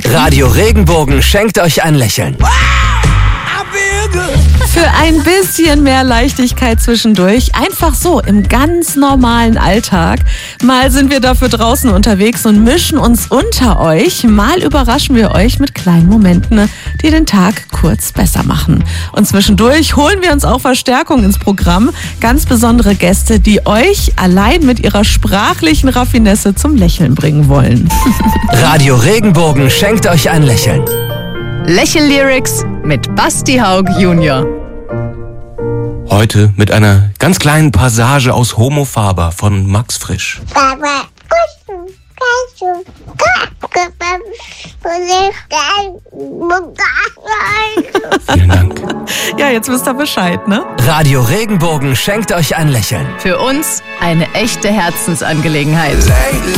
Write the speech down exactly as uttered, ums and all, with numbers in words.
Radio Regenbogen schenkt euch ein Lächeln. Für ein bisschen mehr Leichtigkeit zwischendurch, einfach so im ganz normalen Alltag. Mal sind wir dafür draußen unterwegs und mischen uns unter euch. Mal überraschen wir euch mit kleinen Momenten, die den Tag kurz besser machen. Und zwischendurch holen wir uns auch Verstärkung ins Programm. Ganz besondere Gäste, die euch allein mit ihrer sprachlichen Raffinesse zum Lächeln bringen wollen. Radio Regenbogen schenkt euch ein Lächeln. Lächel-Lyrics mit Basti Haug Junior Heute mit einer ganz kleinen Passage aus Homo Faber von Max Frisch. Vielen Dank. Ja, jetzt wisst ihr Bescheid, ne? Radio Regenbogen schenkt euch ein Lächeln. Für uns eine echte Herzensangelegenheit.